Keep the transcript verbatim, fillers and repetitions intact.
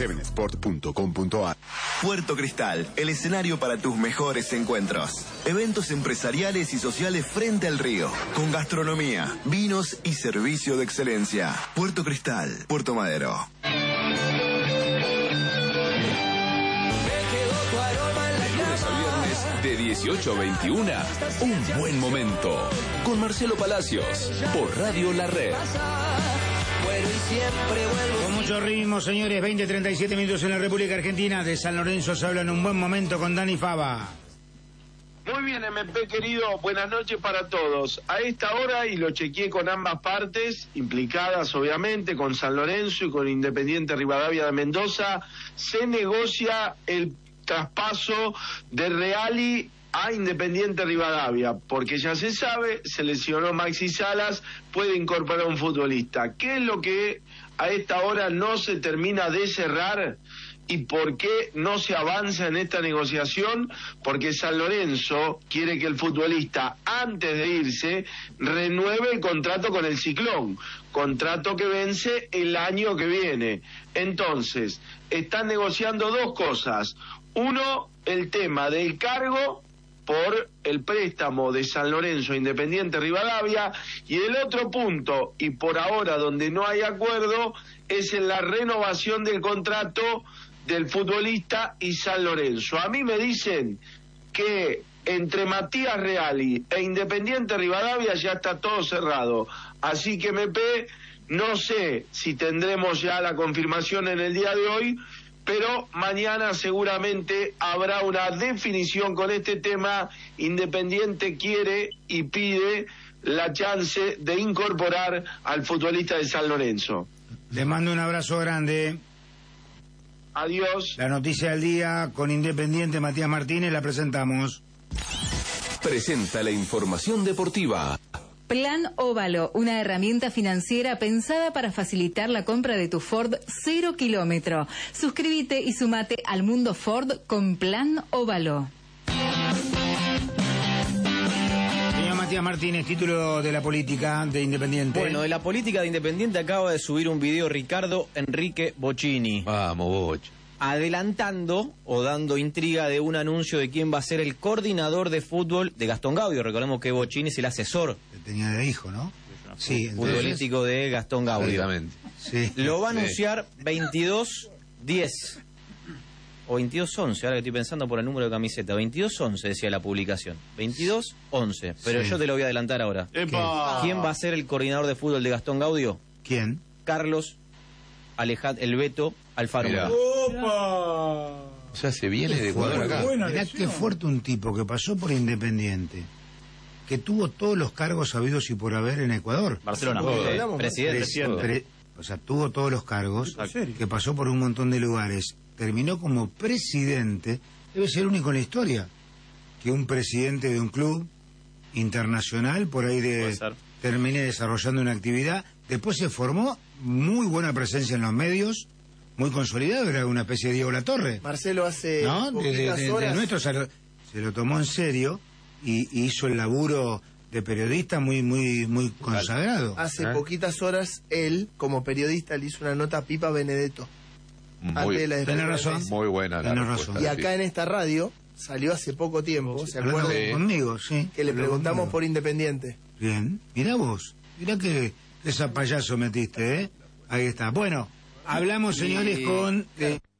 siete sport punto com punto a r. Puerto Cristal, el escenario para tus mejores encuentros. Eventos empresariales y sociales frente al río, con gastronomía, vinos y servicio de excelencia. Puerto Cristal, Puerto Madero. De dieciocho a veintiuno, un buen momento. Con Marcelo Palacios, por Radio La Red. Con mucho ritmo, señores, veinte treinta y siete minutos en la República Argentina. De San Lorenzo se habla en un buen momento con Dani Fava. Muy bien, M P querido, buenas noches para todos. A esta hora, y lo chequeé con ambas partes, implicadas obviamente, con San Lorenzo y con Independiente Rivadavia de Mendoza, se negocia el traspaso de Reali a Independiente Rivadavia, porque ya se sabe, se lesionó Maxi Salas, puede incorporar a un futbolista. ¿Qué es lo que a esta hora no se termina de cerrar y por qué no se avanza en esta negociación? Porque San Lorenzo quiere que el futbolista, antes de irse, renueve el contrato con el Ciclón, contrato que vence el año que viene. Entonces, están negociando dos cosas. Uno, el tema del cargo por el préstamo de San Lorenzo a Independiente Rivadavia, y el otro punto, y por ahora donde no hay acuerdo, es en la renovación del contrato del futbolista y San Lorenzo. A mí me dicen que entre Matías Reali e Independiente Rivadavia ya está todo cerrado, así que M P, no sé si tendremos ya la confirmación en el día de hoy, pero mañana seguramente habrá una definición con este tema. Independiente quiere y pide la chance de incorporar al futbolista de San Lorenzo. Les mando un abrazo grande. Adiós. La noticia del día con Independiente, Matías Martínez, la presentamos. Presenta la información deportiva. Plan Óvalo, una herramienta financiera pensada para facilitar la compra de tu Ford cero kilómetro. Suscríbete y sumate al mundo Ford con Plan Óvalo. Señor Matías Martínez, título de la política de Independiente. Bueno, de la política de Independiente acaba de subir un video Ricardo Enrique Bocchini. Vamos, Boch. Adelantando o dando intriga de un anuncio de quién va a ser el coordinador de fútbol de Gastón Gaudio. Recordemos que Bocchini es el asesor. Tenía de hijo, ¿no? Sí. Futbolístico entonces... de Gastón Gaudio. Exactamente. Sí. Lo va a anunciar veintidós diez o veintidós once, ahora que estoy pensando por el número de camiseta. veintidós once decía la publicación. veintidós once. Pero sí, yo te lo voy a adelantar ahora. ¡Epa! ¿Quién va a ser el coordinador de fútbol de Gastón Gaudio? ¿Quién? Carlos Alejad El Beto Alfaro. ¡Opa! O sea, se viene de Ecuador acá. Mirá qué fuerte un tipo que pasó por Independiente, que tuvo todos los cargos habidos y por haber en Ecuador. Barcelona, eh, presidente. Pre pre o sea, tuvo todos los cargos, que pasó por un montón de lugares. Terminó como presidente. Debe ser único en la historia que un presidente de un club internacional por ahí de termine desarrollando una actividad. Después se formó muy buena presencia en los medios, muy consolidado, era una especie de Diego Latorre. Marcelo hace ¿no? de, de, de, horas... de nuestro se lo, se lo tomó en serio y, y hizo el laburo de periodista muy muy muy consagrado. Hace ¿eh? poquitas horas él, como periodista, le hizo una nota a Pipa Benedetto. Muy, Tenés razón. Muy buena la razón. Y acá en esta radio salió hace poco tiempo, ¿se acuerdan? Sí. Conmigo, sí. Que le preguntamos conmigo. por Independiente. Bien, mirá vos, mirá que esa payaso metiste, ¿eh? Ahí está. Bueno, hablamos, señores, con... Eh,